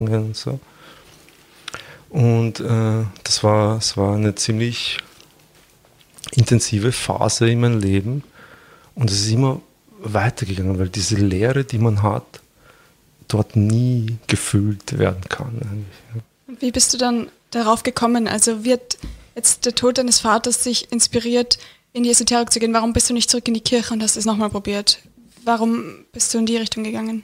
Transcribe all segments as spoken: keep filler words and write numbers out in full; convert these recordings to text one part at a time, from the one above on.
und so. Und äh, das war, das war eine ziemlich intensive Phase in meinem Leben. Und es ist immer weitergegangen, weil diese Leere, die man hat, dort nie gefüllt werden kann. Eigentlich. Und wie bist du dann darauf gekommen? Also wird jetzt der Tod deines Vaters dich inspiriert, in die Esoterik zu gehen? Warum bist du nicht zurück in die Kirche und hast es nochmal probiert? Warum bist du in die Richtung gegangen?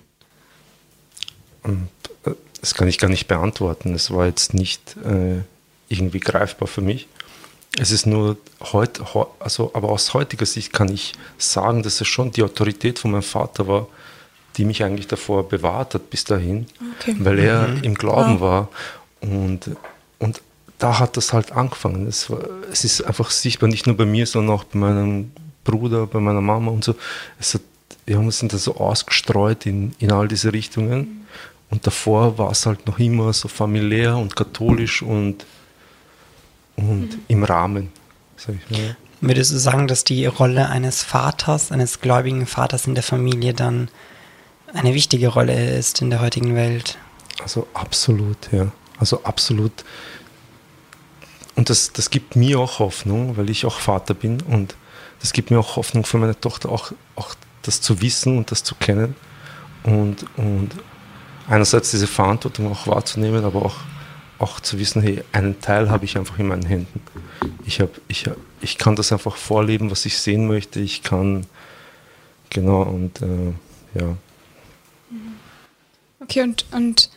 Das kann ich gar nicht beantworten. Es war jetzt nicht äh, irgendwie greifbar für mich. Es ist nur heute, also, aber aus heutiger Sicht kann ich sagen, dass es schon die Autorität von meinem Vater war, die mich eigentlich davor bewahrt hat bis dahin, okay. weil er mhm. im Glauben wow. war. Und, und da hat das halt angefangen. Es, war, es ist einfach sichtbar, nicht nur bei mir, sondern auch bei meinem Bruder, bei meiner Mama und so. Es hat, wir haben uns dann so ausgestreut in, in all diese Richtungen. Mhm. Und davor war es halt noch immer so familiär und katholisch und, und mhm. im Rahmen, sag ich mal. Würdest du sagen, dass die Rolle eines Vaters, eines gläubigen Vaters in der Familie dann eine wichtige Rolle ist in der heutigen Welt? Also absolut, ja. Also absolut. Und das, das gibt mir auch Hoffnung, weil ich auch Vater bin. Und das gibt mir auch Hoffnung für meine Tochter, auch, auch das zu wissen und das zu kennen. Und, und einerseits diese Verantwortung auch wahrzunehmen, aber auch, auch zu wissen, hey, einen Teil habe ich einfach in meinen Händen. Ich, hab, ich, ich kann das einfach vorleben, was ich sehen möchte. Ich kann, genau, und äh, ja. Okay, und, und,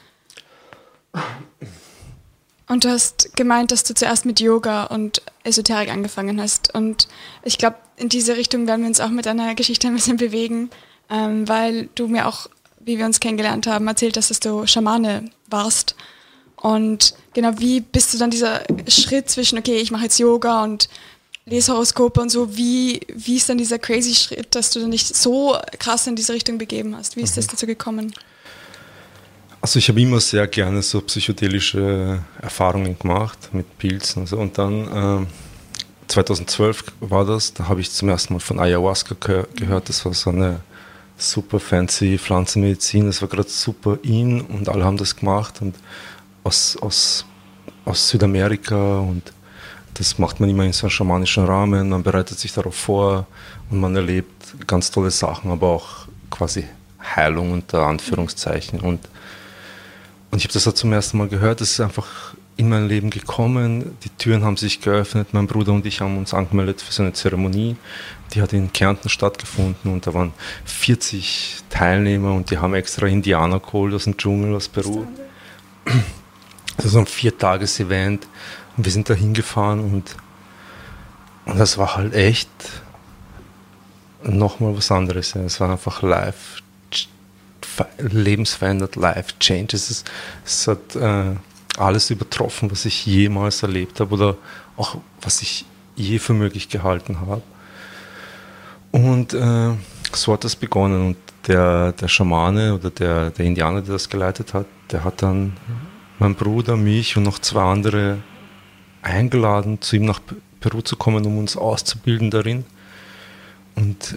und du hast gemeint, dass du zuerst mit Yoga und Esoterik angefangen hast. Und ich glaube, in diese Richtung werden wir uns auch mit deiner Geschichte ein bisschen bewegen, ähm, weil du mir auch, wie wir uns kennengelernt haben, erzählt hast, dass du Schamane warst. Und genau, wie bist du dann dieser Schritt zwischen, okay, ich mache jetzt Yoga und lese Horoskope und so, wie, wie ist dann dieser crazy Schritt, dass du dann nicht so krass in diese Richtung begeben hast? Wie ist mhm. das dazu gekommen? Also ich habe immer sehr gerne so psychedelische Erfahrungen gemacht mit Pilzen und so. Und dann äh, zweitausendzwölf war das, da habe ich zum ersten Mal von Ayahuasca ge- gehört. Das war so eine super fancy Pflanzenmedizin, das war gerade super in und alle haben das gemacht und aus, aus, aus Südamerika und das macht man immer in so einem schamanischen Rahmen, man bereitet sich darauf vor und man erlebt ganz tolle Sachen, aber auch quasi Heilung unter Anführungszeichen und Und ich habe das halt zum ersten Mal gehört, das ist einfach in mein Leben gekommen, die Türen haben sich geöffnet, mein Bruder und ich haben uns angemeldet für so eine Zeremonie, die hat in Kärnten stattgefunden und da waren vierzig Teilnehmer und die haben extra Indianer geholt aus dem Dschungel, aus Peru. Das war ein Viertages-Event und wir sind da hingefahren und, und das war halt echt nochmal was anderes. Es war einfach live lebensverändert, life change. Es, ist, es hat äh, alles übertroffen, was ich jemals erlebt habe oder auch was ich je für möglich gehalten habe. Und äh, so hat das begonnen. Und der, der Schamane oder der, der Indianer, der das geleitet hat, der hat dann meinen Bruder, mich und noch zwei andere eingeladen, zu ihm nach Peru zu kommen, um uns auszubilden darin. Und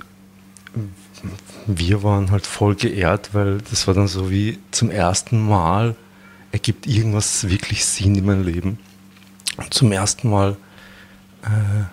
wir waren halt voll geehrt, weil das war dann so wie zum ersten Mal ergibt irgendwas wirklich Sinn in meinem Leben. Und zum ersten Mal äh,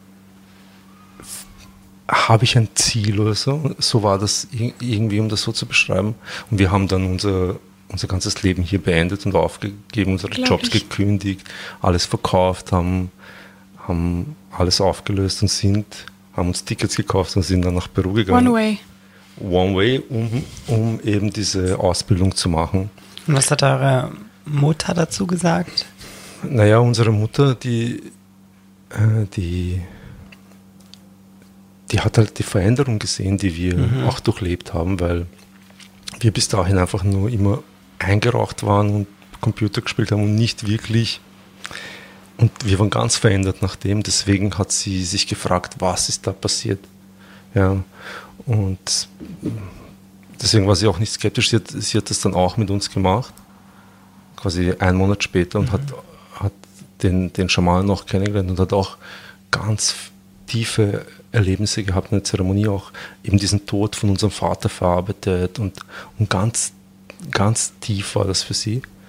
habe ich ein Ziel oder so. So war das irgendwie, um das so zu beschreiben. Und wir haben dann unser, unser ganzes Leben hier beendet und aufgegeben, unsere Glaub Jobs ich. gekündigt, alles verkauft, haben, haben alles aufgelöst und sind, haben uns Tickets gekauft und sind dann nach Peru gegangen. One way. One way, um, um eben diese Ausbildung zu machen. Und was hat eure Mutter dazu gesagt? Naja, unsere Mutter, die, äh, die, die hat halt die Veränderung gesehen, die wir mhm. auch durchlebt haben, weil wir bis dahin einfach nur immer eingeraucht waren und Computer gespielt haben und nicht wirklich. Und wir waren ganz verändert nach dem, deswegen hat sie sich gefragt, was ist da passiert. Ja, und deswegen war sie auch nicht skeptisch, sie hat, sie hat das dann auch mit uns gemacht, quasi einen Monat später und mhm. hat, hat den, den Schamanen noch kennengelernt und hat auch ganz tiefe Erlebnisse gehabt in der Zeremonie, auch eben diesen Tod von unserem Vater verarbeitet und, und ganz, ganz tief war das für sie.